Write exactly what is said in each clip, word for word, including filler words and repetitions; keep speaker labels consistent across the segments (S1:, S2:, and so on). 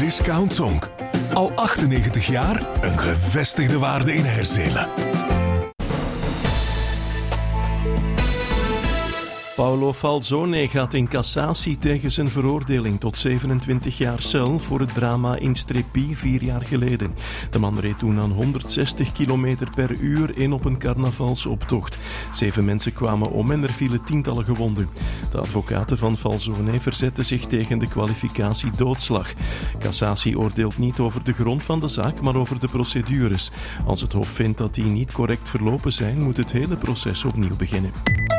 S1: Discount Zonk. Al achtennegentig jaar een gevestigde waarde in Herzelen.
S2: Paolo Falzone gaat in cassatie tegen zijn veroordeling tot zevenentwintig jaar cel voor het drama in Strepi vier jaar geleden. De man reed toen aan honderdzestig kilometer per uur in op een carnavalsoptocht. Zeven mensen kwamen om en er vielen tientallen gewonden. De advocaten van Falzone verzetten zich tegen de kwalificatie doodslag. Cassatie oordeelt niet over de grond van de zaak, maar over de procedures. Als het Hof vindt dat die niet correct verlopen zijn, moet het hele proces opnieuw beginnen.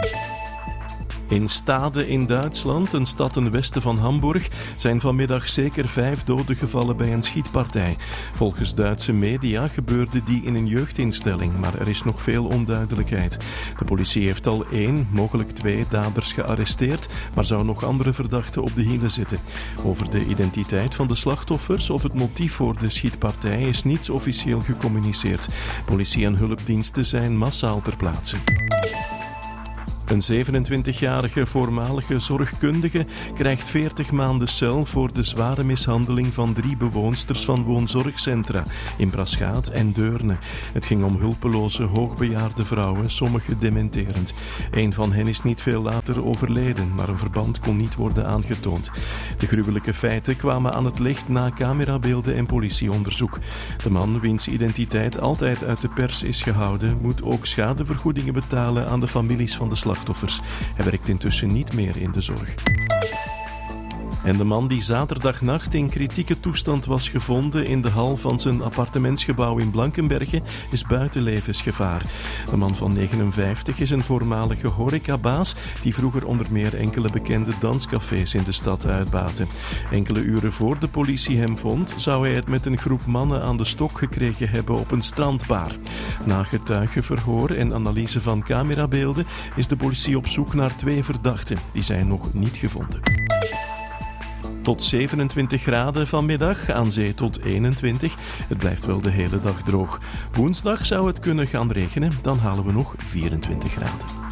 S2: In Stade in Duitsland, een stad ten westen van Hamburg, zijn vanmiddag zeker vijf doden gevallen bij een schietpartij. Volgens Duitse media gebeurde die in een jeugdinstelling, maar er is nog veel onduidelijkheid. De politie heeft al één, mogelijk twee daders gearresteerd, maar zou nog andere verdachten op de hielen zitten. Over de identiteit van de slachtoffers of het motief voor de schietpartij is niets officieel gecommuniceerd. Politie en hulpdiensten zijn massaal ter plaatse. Een zevenentwintigjarige voormalige zorgkundige krijgt veertig maanden cel voor de zware mishandeling van drie bewoonsters van woonzorgcentra in Braschaat en Deurne. Het ging om hulpeloze, hoogbejaarde vrouwen, sommige dementerend. Een van hen is niet veel later overleden, maar een verband kon niet worden aangetoond. De gruwelijke feiten kwamen aan het licht na camerabeelden en politieonderzoek. De man, wiens identiteit altijd uit de pers is gehouden, moet ook schadevergoedingen betalen aan de families van de slachtoffers. Hij werkt intussen niet meer in de zorg. En de man die zaterdagnacht in kritieke toestand was gevonden in de hal van zijn appartementsgebouw in Blankenberge is buiten levensgevaar. De man van negenenvijftig is een voormalige horecabaas die vroeger onder meer enkele bekende danscafés in de stad uitbaatte. Enkele uren voor de politie hem vond, zou hij het met een groep mannen aan de stok gekregen hebben op een strandbar. Na getuigenverhoor en analyse van camerabeelden is de politie op zoek naar twee verdachten. Die zijn nog niet gevonden. Tot zevenentwintig graden vanmiddag, aan zee tot eenentwintig. Het blijft wel de hele dag droog. Woensdag zou het kunnen gaan regenen, dan halen we nog vierentwintig graden.